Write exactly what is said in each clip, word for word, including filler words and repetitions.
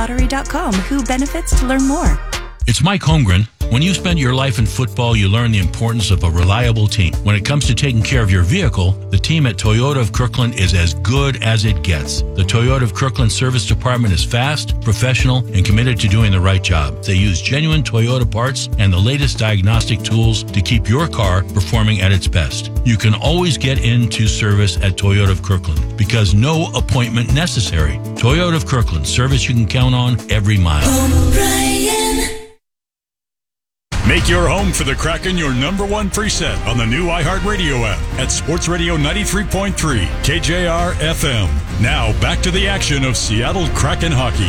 lottery dot com who benefits to learn more. It's Mike Holmgren. When you spend your life in football, you learn the importance of a reliable team. When it comes to taking care of your vehicle, the team at Toyota of Kirkland is as good as it gets. The Toyota of Kirkland service department is fast, professional, and committed to doing the right job. They use genuine Toyota parts and the latest diagnostic tools to keep your car performing at its best. You can always get into service at Toyota of Kirkland because no appointment necessary. Toyota of Kirkland, service you can count on every mile. O'Brien. Make your home for the Kraken your number one preset on the new iHeartRadio app at Sports Radio ninety-three point three K J R F M. Now back to the action of Seattle Kraken hockey.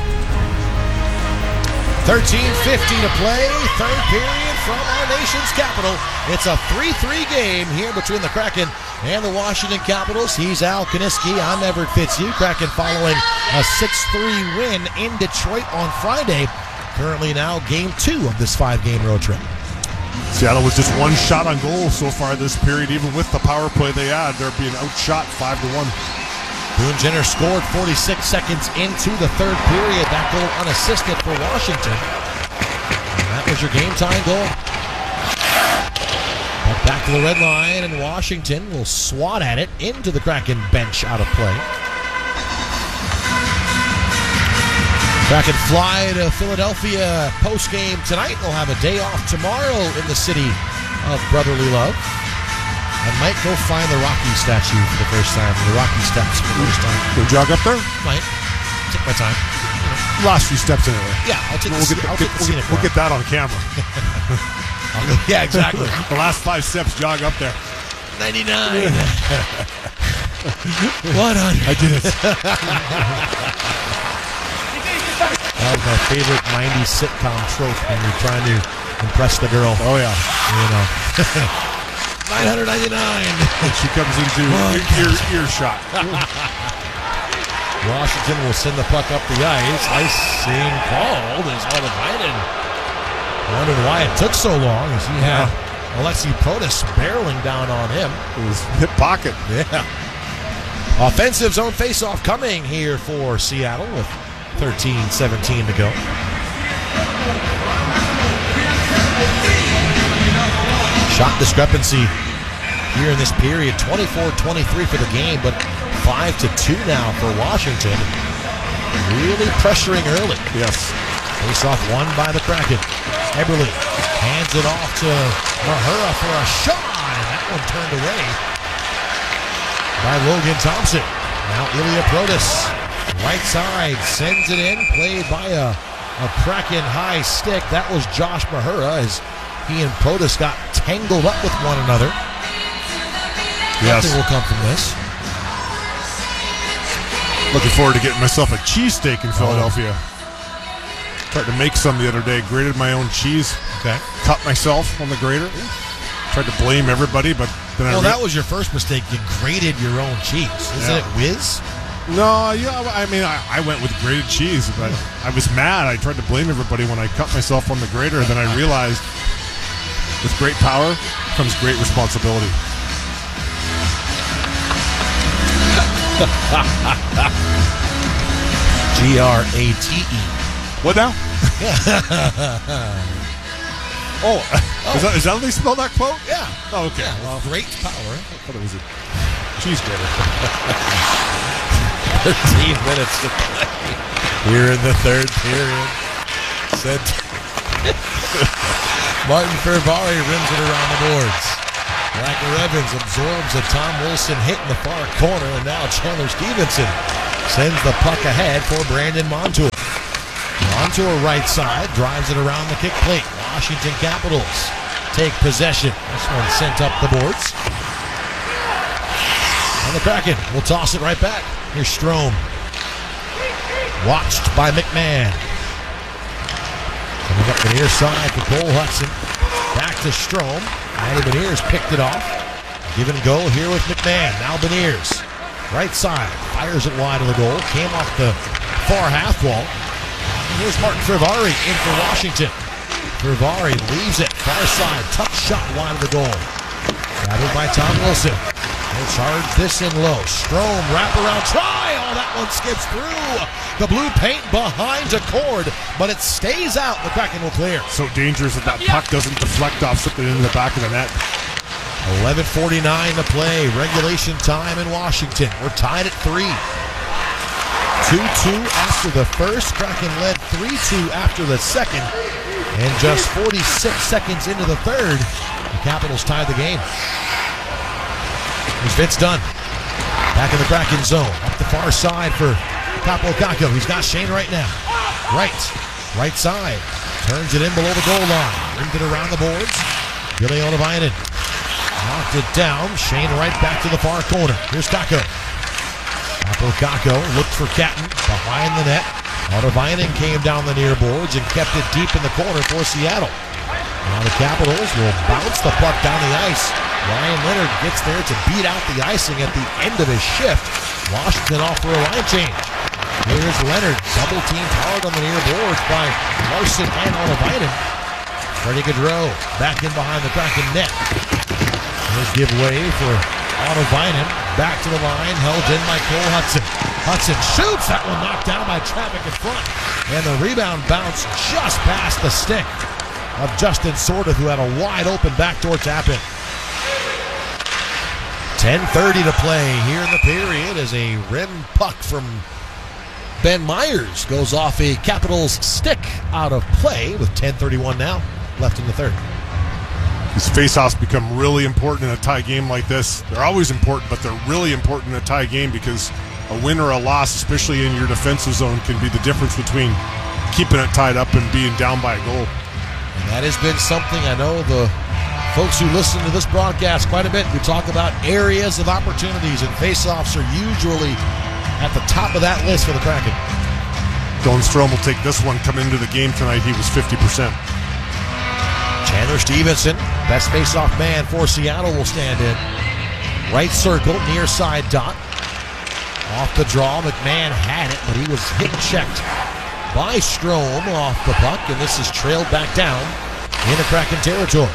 thirteen fifty to play, third period from our nation's capital. It's a three three game here between the Kraken and the Washington Capitals. He's Al Kaniski. I'm Everett Fitzhugh. Kraken following a six three win in Detroit on Friday. Currently now game two of this five-game road trip. Seattle was just one shot on goal so far this period. Even with the power play they had, they're being outshot five to one. Boone Jenner scored forty-six seconds into the third period. That goal unassisted for Washington. And that was your game-tying goal. But back to the red line, and Washington will swat at it into the Kraken bench out of play. Kraken fly to Philadelphia post-game tonight. They'll have a day off tomorrow in the city of brotherly love. I might go find the Rocky statue for the first time, the Rocky steps for the first time. Go jog up there? Might. Take my time. You know. Last few steps anyway. Yeah, I'll take we'll the, get, I'll get, take the we'll, scenic we'll get that on camera. Yeah, exactly. The last five steps, jog up there. ninety-nine. What on? I did it. That was my favorite nineties sitcom trope when you're trying to impress the girl. Oh, yeah. You know. nine ninety-nine. And she comes into ear, earshot. Washington will send the puck up the ice. Icing called is uninvited. Wondering why it took so long as he had yeah. Alexei Protas barreling down on him. It was hip pocket. Yeah. Offensive zone faceoff coming here for Seattle with thirteen seventeen to go. Shot discrepancy here in this period, twenty-four twenty-three for the game, but five to two now for Washington. Really pressuring early. Yes. Face-off won by the Kraken. Eberle hands it off to Mahura for a shot, and that one turned away by Logan Thompson. Now Ilya Protas, right side, sends it in, played by a, a Kraken high stick. That was Josh Mahura as he and Protas got tangled up with one another. Yes. Nothing will come from this. Looking forward to getting myself a cheesesteak in Philadelphia. Oh. Tried to make some the other day. Grated my own cheese. Okay. Cut myself on the grater. Tried to blame everybody, but then well, I... Well, that was your first mistake. You grated your own cheese. Isn't yeah. it whiz? No, yeah, I mean, I, I went with grated cheese, but I was mad. I tried to blame everybody when I cut myself on the grater, and then I realized with great power comes great responsibility. G R A T E. What now? Yeah. oh, oh. Is, that, is that how they spell that quote? Yeah. Oh, okay. Yeah, well, great power. I thought it was a cheese grater. thirteen minutes to play here in the third period. Sent Martin Fervari rims it around the boards. Racker Evans absorbs a Tom Wilson hit in the far corner, and now Chandler Stevenson sends the puck ahead for Brandon Montour. Montour right side, drives it around the kick plate. Washington Capitals take possession. This one sent up the boards. And the Kraken will toss it right back. Here's Strome. Watched by McMahon. Coming up the near side for Cole Hudson. Back to Strome. Matty Beniers picked it off. Give and go here with McMahon. Now Beniers. Right side. Fires it wide of the goal. Came off the far half wall. And here's Martin Fervari in for Washington. Fervari leaves it. Far side. Tough shot wide of the goal. Gathered by Tom Wilson. They'll charge this in low. Strome, wraparound try. Oh, that one skips through the blue paint behind DeCord, but it stays out. The Kraken will clear. So dangerous that that puck doesn't deflect off something into the back of the net. eleven forty-nine to play. Regulation time in Washington. We're tied at three. two two after the first. Kraken led three two after the second. And just forty-six seconds into the third, the Capitals tied the game. Here's Vince Dunn. Back in the Kraken zone. Up the far side for Kaapo Kakko. He's got Shane right now. Right. Right side. Turns it in below the goal line. Brings it around the boards. Ville Ottavainen knocked it down. Shane right back to the far corner. Here's Kakko. Kaapo Kakko looked for Catton behind the net. Ottavainen came down the near boards and kept it deep in the corner for Seattle. Now the Capitals will bounce the puck down the ice. Ryan Leonard gets there to beat out the icing at the end of his shift. Washington off for a line change. Here's Leonard, double teamed hard on the near boards by Larson and Ottavainen. Freddie Gaudreau back in behind the Kraken net. Here's give way for Ottavainen. Back to the line, held in by Cole Hudson. Hudson shoots, that one knocked down by traffic in front. And the rebound bounced just past the stick of Justin Sorda, who had a wide open backdoor tap in. ten thirty to play here in the period as a rim puck from Ben Myers goes off a Capitals stick out of play with ten thirty-one now left in the third. These face-offs become really important in a tie game like this. They're always important, but they're really important in a tie game because a win or a loss, especially in your defensive zone, can be the difference between keeping it tied up and being down by a goal. And that has been something I know the folks who listen to this broadcast quite a bit. We talk about areas of opportunities, and face-offs are usually at the top of that list for the Kraken. Dylan Strome will take this one. Coming into the game tonight, he was fifty percent. Chandler Stevenson, best face-off man for Seattle, will stand in. Right circle, near side dot. Off the draw, McMahon had it, but he was hit and checked by Strome off the puck, and this is trailed back down in the Kraken territory.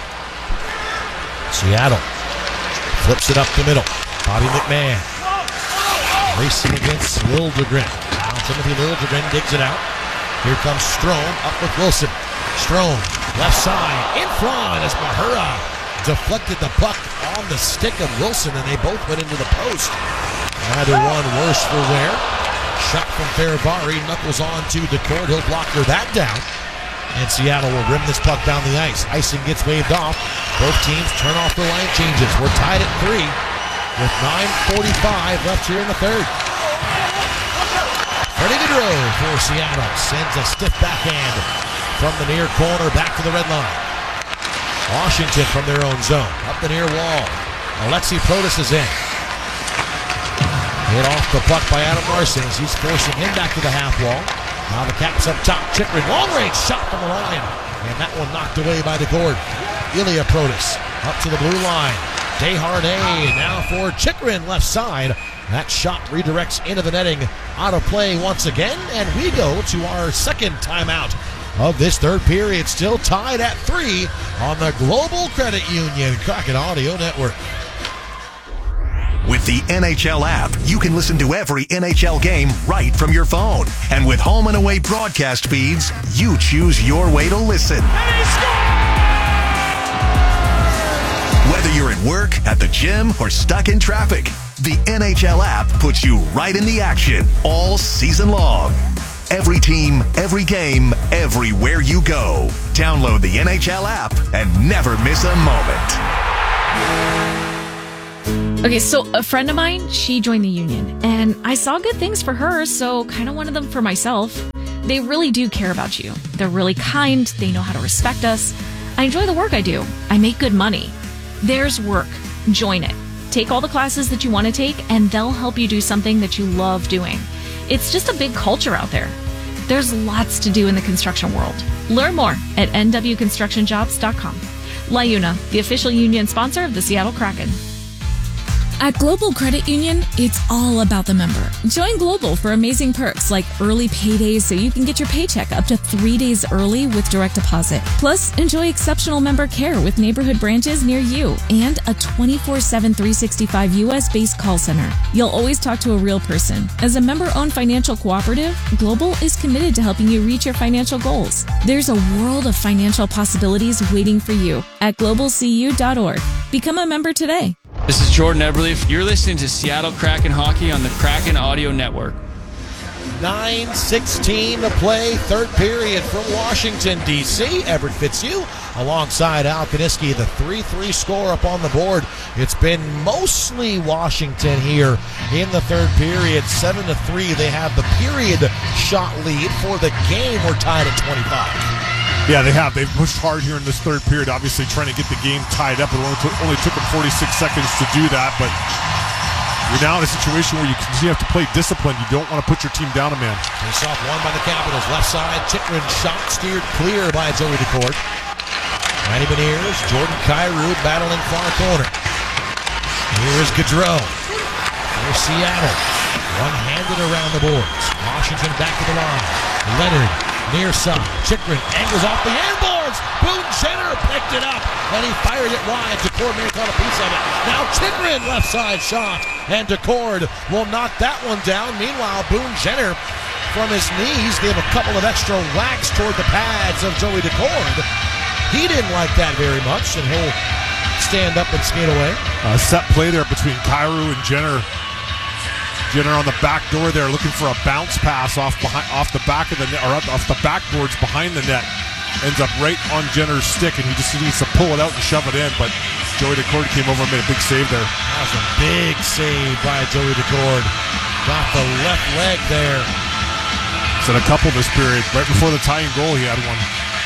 Seattle flips it up the middle. Bobby McMahon racing against Liljegren. Now Timothy Liljegren digs it out. Here comes Strome up with Wilson. Strome, left side, in front as Mahura deflected the puck on the stick of Wilson, and they both went into the post. Neither one worse for wear. Shot from Farivari, knuckles on to DeCord. He'll blocker that down. And Seattle will rim this puck down the ice. Icing gets waved off. Both teams turn off the line changes. We're tied at three with nine forty-five left here in the third. Freddie Gaudreau for Seattle sends a stiff backhand from the near corner back to the red line. Washington from their own zone. Up the near wall. Alexi Protas is in. Hit off the puck by Adam Larson as he's forcing him back to the half wall. Now the Caps up top. Chychrun, long range shot from the line. And that one knocked away by DeCord. Ilya Protas up to the blue line. Desharnais now for Chychrun left side. That shot redirects into the netting. Out of play once again. And we go to our second timeout of this third period. Still tied at three on the Global Credit Union Kraken Audio Network. With the N H L app, you can listen to every N H L game right from your phone. And with home and away broadcast feeds, you choose your way to listen. Whether you're at work, at the gym, or stuck in traffic, the N H L app puts you right in the action all season long. Every team, every game, everywhere you go. Download the N H L app and never miss a moment. Okay, so a friend of mine, she joined the union, and I saw good things for her, so kind of wanted them for myself. They really do care about you. They're really kind. They know how to respect us. I enjoy the work I do. I make good money. There's work. Join it. Take all the classes that you want to take, and they'll help you do something that you love doing. It's just a big culture out there. There's lots to do in the construction world. Learn more at N W construction jobs dot com. LiUNA, the official union sponsor of the Seattle Kraken. At Global Credit Union, it's all about the member. Join Global for amazing perks like early paydays so you can get your paycheck up to three days early with direct deposit. Plus, enjoy exceptional member care with neighborhood branches near you and a twenty-four seven, three sixty-five U S-based call center. You'll always talk to a real person. As a member-owned financial cooperative, Global is committed to helping you reach your financial goals. There's a world of financial possibilities waiting for you at global c u dot org. Become a member today. This is Jordan Eberle. You're listening to Seattle Kraken Hockey on the Kraken Audio Network. nine sixteen to play, third period from Washington, D C Everett Fitzhugh alongside Al Kaniski, the three three score up on the board. It's been mostly Washington here in the third period. seven to three, they have the period shot lead. For the game, we're tied at twenty-five. Yeah, they have. They've pushed hard here in this third period, obviously trying to get the game tied up. It only took, only took them forty-six seconds to do that, but you're now in a situation where you continue to have to play discipline. You don't want to put your team down a man. Face off one by the Capitals. Left side, Chikrin shot steered clear by Joey Daccord. Matty Beniers, Jordan Kyrou battling far corner. Here's Gaudreau. Here's Seattle. One-handed around the boards. Washington back to the line. Leonard. Near side, Chikrin angles off the handboards. Boone Jenner picked it up, and he fired it wide. Daccord may have caught a piece of it. Now Chikrin, left side shot, and Daccord will knock that one down. Meanwhile, Boone Jenner, from his knees, gave a couple of extra whacks toward the pads of Joey Daccord. He didn't like that very much, and he'll stand up and skate away. A set play there between Kyrou and Jenner. Jenner on the back door there, looking for a bounce pass off behind, off the back of the net, or off the backboards behind the net. Ends up right on Jenner's stick, and he just needs to pull it out and shove it in. But Joey Daccord came over and made a big save there. That was a big save by Joey Daccord. Got the left leg there. He's had a couple this period. Right before the tying goal, he had one.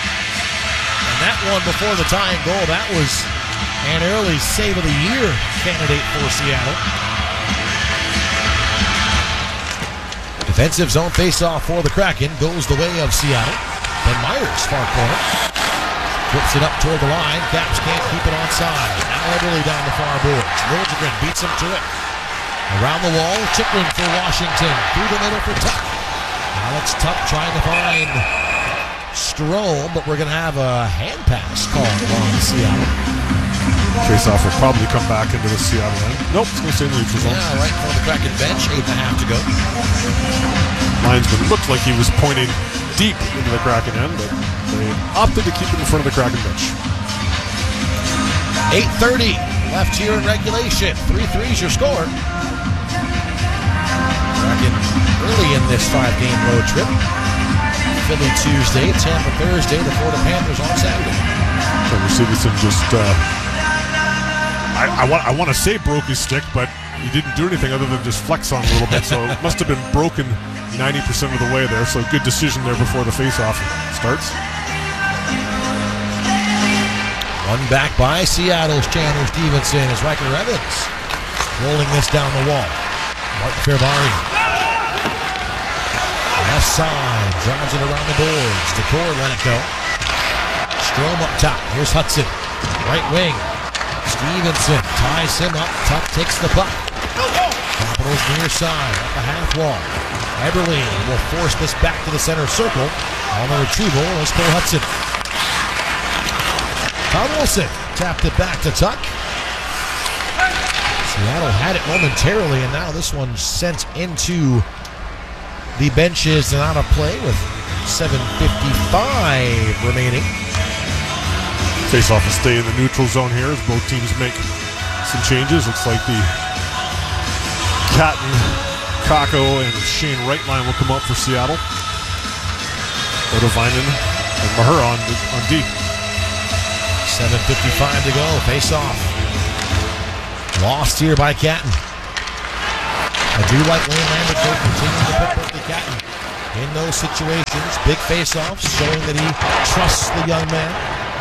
And that one before the tying goal, that was an early save of the year candidate for Seattle. Defensive zone face-off for the Kraken goes the way of Seattle. Ben Myers, far corner. Flips it up toward the line. Caps can't keep it onside. Now Eberle down the far boards. Liljegren beats him to it. Around the wall, Chikrin for Washington. Through the middle for Tuck. Alex Tuck trying to find Strome, but we're going to have a hand pass called on Seattle. Face-off will probably come back into the Seattle end. Nope, it's going to stay in the neutral zone. Yeah, right for the Kraken bench. Eight and a half to go. Linesman looked like he was pointing deep into the Kraken end, but they opted to keep it in front of the Kraken bench. eight thirty left here in regulation. three three is your score. Kraken early in this five-game road trip. Philly Tuesday, Tampa Thursday, the Florida Panthers on Saturday. So Stevenson just... Uh, I, I want I want to say broke his stick, but he didn't do anything other than just flex on it a little bit, so it must have been broken ninety percent of the way there, so good decision there before the face-off starts. One back by Seattle's Chandler Stevenson as Riker Evans rolling this down the wall. Martin Fehervary. Left side, drives it around the boards. Daccord let it go. Strome up top. Here's Hudson. Right wing. Stevenson ties him up. Tuck takes the puck. Capitals near side at the half wall. Eberle will force this back to the center circle. On the retrieval is Cole Hudson. Tom Wilson tapped it back to Tuck. Seattle had it momentarily, and now this one's sent into the benches and out of play with seven fifty-five remaining. Face-off will stay in the neutral zone here as both teams make some changes. Looks like the Catton, Kakko, and Shane Wright line will come up for Seattle. Odovainen and Mahura on, on D. seven fifty-five to go. Face-off. Lost here by Catton. I do like Wayne Landekog continuing to put Berkeley Catton in those situations. Big face-offs showing that he trusts the young man.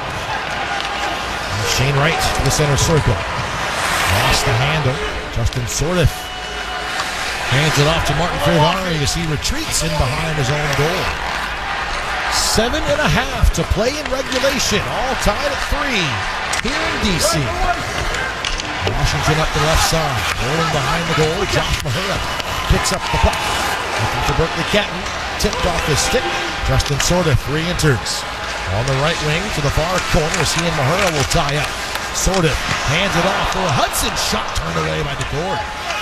Shane Wright to the center circle. Lost the handle. Justin Sordiff hands it off to Martin Fehervary as he retreats in behind his own goal. Seven and a half to play in regulation. All tied at three here in D C. Washington up the left side. Rolling behind the goal. Josh Mahura picks up the puck. Looking for Berkeley Catton. Tipped off his stick. Justin Sordiff re-enters. On the right wing to the far corner. He and Mahura will tie up. Sordiff hands it off for a Hudson shot turned away by the cord.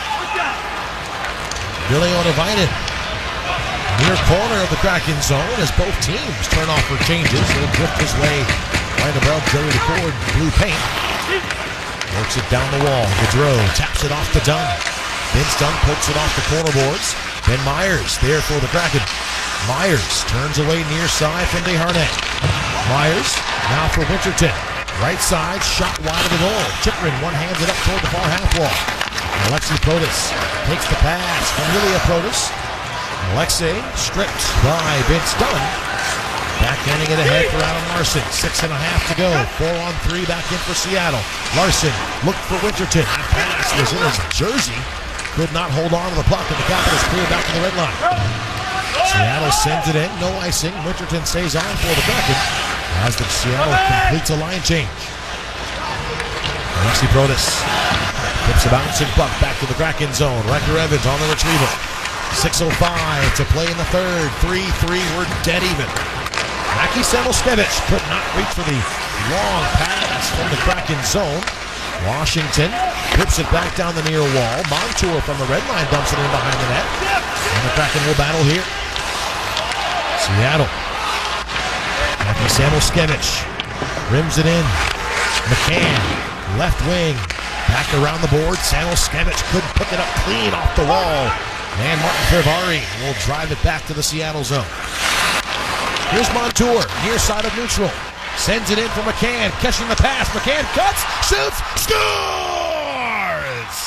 Billy Onavainen. Near corner of the Kraken zone as both teams turn off for changes. He'll drift his way right above Joey DeCord, blue paint. Works it down the wall. Gaudreau taps it off to Dunn. Vince Dunn pokes it off the corner boards. Ben Myers there for the Kraken. Myers turns away near side from Desharnais. Myers now for Winterton. Right side, shot wide of the goal. Chychrun one-hands it up toward the far half wall. Alexei Protas takes the pass from Ilya Protas. Alexei stripped by Vince Dunn. Backhanding it ahead for Adam Larson. Six and a half to go. Four on three back in for Seattle. Larson looked for Winterton. That pass was in his jersey. Could not hold on to the puck, and the Capitals clear back to the red line. Seattle sends it in. No icing. Winterton stays on for the Kraken as the Seattle completes a line change. Alexei Protas tips a bouncing puck back to the Kraken zone. Ryker Evans on the retrieval. six oh five to play in the third. three three, we're dead even. Mackie Samoskevich could not reach for the long pass from the Kraken zone. Washington whips it back down the near wall. Montour from the red line dumps it in behind the net. And the Kraken will battle here. Seattle. Mackie Samoskevich rims it in. McCann, left wing. Back around the board. Samoskevich couldn't pick it up clean off the wall. And Martin Fervari will drive it back to the Seattle zone. Here's Montour, near side of neutral. Sends it in for McCann, catching the pass. McCann cuts, shoots, scores!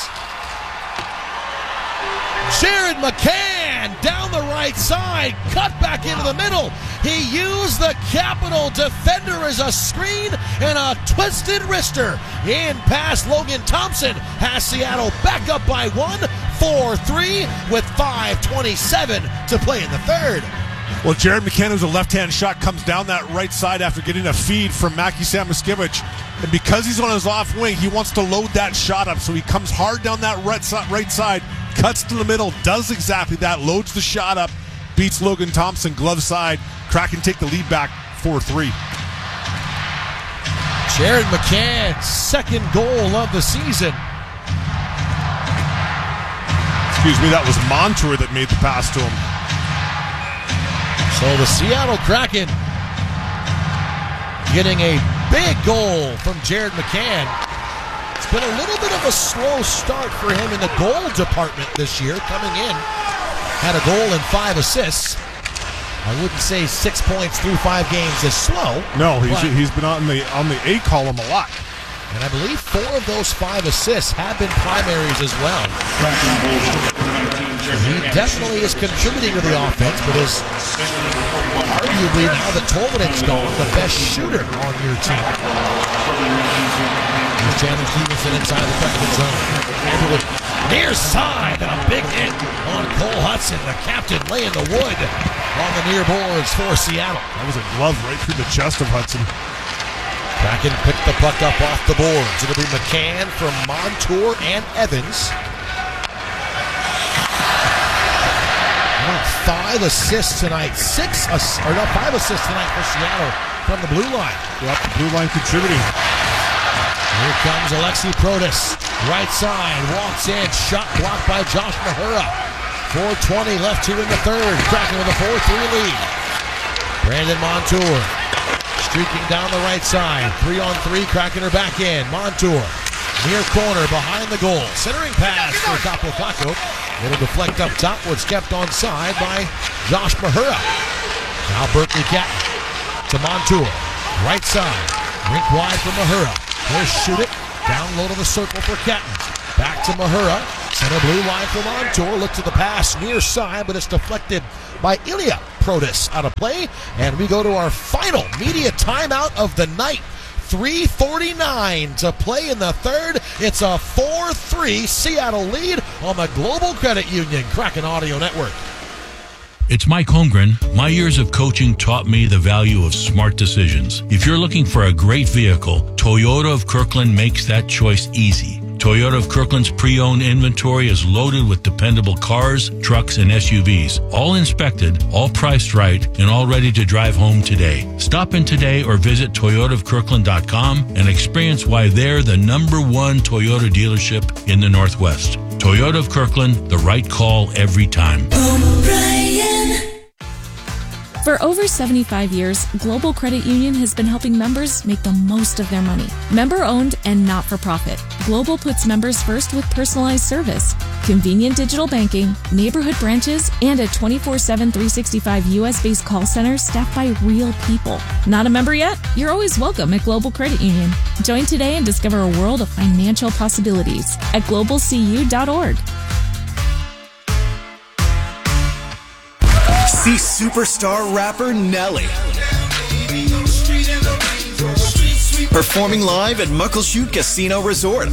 Jared McCann down the right side, cut back into the middle. He used the Capital defender as a screen and a twisted wrister. In past Logan Thompson has Seattle back up by one, four three with five twenty-seven to play in the third. Well, Jared McCann, who's a left-hand shot, comes down that right side after getting a feed from Mackie Samoskevich. And because he's on his off wing, he wants to load that shot up. So he comes hard down that right side, cuts to the middle, does exactly that, loads the shot up, beats Logan Thompson, glove side. Kraken take the lead back four three. Jared McCann's second goal of the season. Excuse me, that was Montour that made the pass to him. So the Seattle Kraken getting a big goal from Jared McCann. It's been a little bit of a slow start for him in the goal department this year. Coming in, had a goal and five assists. I wouldn't say six points through five games is slow. No, he's he's been on the on the A column a lot. And I believe four of those five assists have been primaries as well. He definitely is contributing to the offense, but is arguably, now that Tolvanen's gone, the best shooter on your team. Here's Chandler Stevenson inside the Kraken zone. Everly near side and a big hit on Cole Hudson, the captain laying the wood on the near boards for Seattle. That was a glove right through the chest of Hudson. Kraken picked the puck up off the boards. It'll be McCann from Montour and Evans. Five assists tonight. Six, ass- or no, five assists tonight for Seattle from the blue line. Yep, the blue line contributing. Here comes Alexei Protas. Right side, walks in, shot blocked by Josh Mahura. four twenty left here in the third. Kraken with a four three lead. Brandon Montour streaking down the right side. Three on three, Kraken are back in. Montour, near corner, behind the goal. Centering pass for Kaapo Kakko. It'll deflect up top, was kept on side by Josh Mahura. Now Berkeley Catton to Montour. Right side, rink wide for Mahura. He'll shoot it, down low to the circle for Catton. Back to Mahura, center blue line for Montour. Look to the pass, near side, but it's deflected by Ilya Protas out of play. And we go to our final media timeout of the night. three forty-nine to play in the third. It's a four three Seattle lead on the Global Credit Union Kraken Audio Network. It's Mike Holmgren. My years of coaching taught me the value of smart decisions. If you're looking for a great vehicle, Toyota of Kirkland makes that choice easy. Toyota of Kirkland's pre-owned inventory is loaded with dependable cars, trucks, and S U Vs. All inspected, all priced right, and all ready to drive home today. Stop in today or visit toyota of kirkland dot com and experience why they're the number one Toyota dealership in the Northwest. Toyota of Kirkland, the right call every time. O'Brien. For over seventy-five years, Global Credit Union has been helping members make the most of their money. Member-owned and not-for-profit, Global puts members first with personalized service, convenient digital banking, neighborhood branches, and a twenty-four seven, three sixty-five U S-based call center staffed by real people. Not a member yet? You're always welcome at Global Credit Union. Join today and discover a world of financial possibilities at global c u dot org. See superstar rapper Nelly performing live at Muckleshoot Casino Resort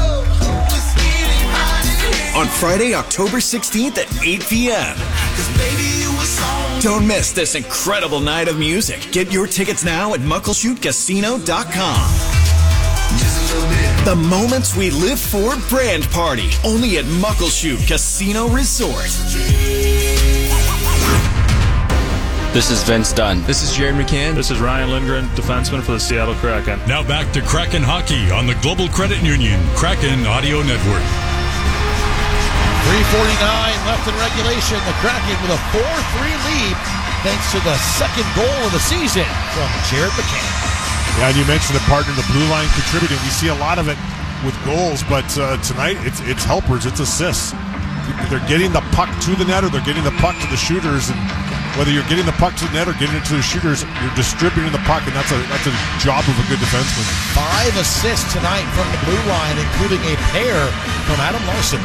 on Friday, October sixteenth at eight p.m. Don't miss this incredible night of music. Get your tickets now at muckleshoot casino dot com. The moments we live for brand party, only at Muckleshoot Casino Resort. This is Vince Dunn. This is Jared McCann. This is Ryan Lindgren, defenseman for the Seattle Kraken. Now back to Kraken Hockey on the Global Credit Union Kraken Audio Network. three forty-nine left in regulation. The Kraken with a four three lead thanks to the second goal of the season from Jared McCann. Yeah, and you mentioned the partner, the blue line contributing. We see a lot of it with goals, but uh, tonight it's it's helpers, it's assists. They're getting the puck to the net or they're getting the puck to the shooters, and whether you're getting the puck to the net or getting it to the shooters, you're distributing the puck, and that's a that's a job of a good defenseman. Five assists tonight from the blue line, including a pair from Adam Larson.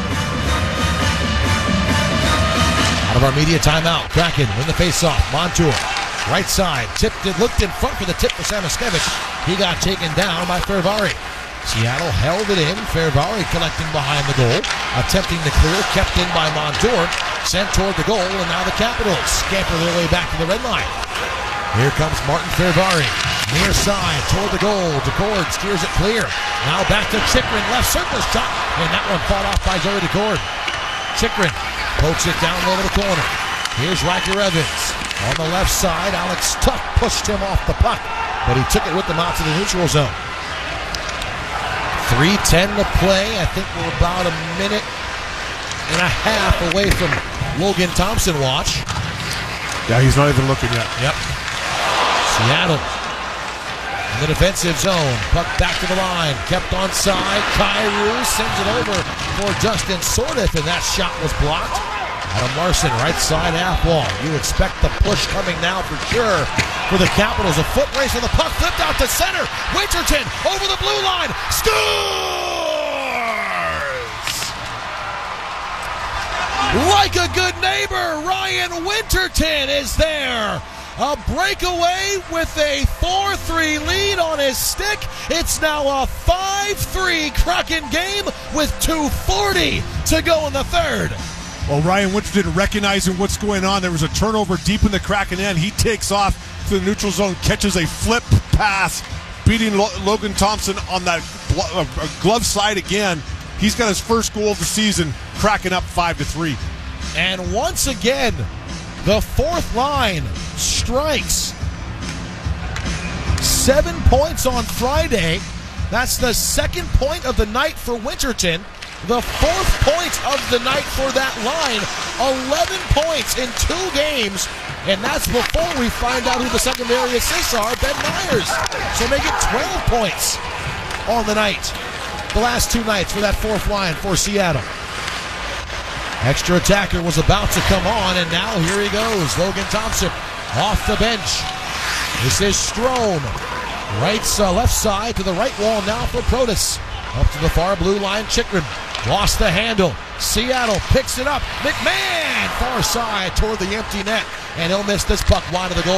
Out of our media timeout, Kraken win the faceoff. Montour, right side, tipped it, looked in front for the tip for Samoskevich. He got taken down by Fervari. Seattle held it in. Fervari collecting behind the goal, attempting to clear, kept in by Montour, sent toward the goal, and now the Capitals scamper their way back to the red line. Here comes Martin Fervari, near side toward the goal. Decord steers it clear. Now back to Chikrin, left circle shot, and that one fought off by Joey Decord. Chikrin pokes it down low to the corner. Here's Riker Evans on the left side. Alex Tuck pushed him off the puck, but he took it with him out to the neutral zone. three ten to play. I think we're about a minute and a half away from Logan Thompson watch. Yeah, he's not even looking yet. Yep. Seattle in the defensive zone. Puck back to the line. Kept on side. Kyrou sends it over for Justin Sordiff, and that shot was blocked. Adam Larson, right side half wall. You expect the push coming now for sure for the Capitals. A foot race on the puck, flipped out to center. Winterton over the blue line, scores! Like a good neighbor, Ryan Winterton is there. A breakaway with a four three lead on his stick. It's now a five three Kraken game with two forty to go in the third. Well, Ryan Winterton recognizing what's going on. There was a turnover deep in the Kraken end. He takes off to the neutral zone, catches a flip pass, beating Lo- Logan Thompson on that glo- uh, glove side again. He's got his first goal of the season, Kraken up five to three. And once again, the fourth line strikes. Seven points on Friday. That's the second point of the night for Winterton. The fourth point of the night for that line. eleven points in two games. And that's before we find out who the secondary assists are, Ben Myers. So make it twelve points on the night. The last two nights for that fourth line for Seattle. Extra attacker was about to come on, and now here he goes. Logan Thompson off the bench. This is Strome. Right, uh, left side to the right wall now for Protas. Up to the far blue line, Chikrin. Lost the handle. Seattle picks it up. McMahon, far side toward the empty net. And he'll miss this puck wide of the goal.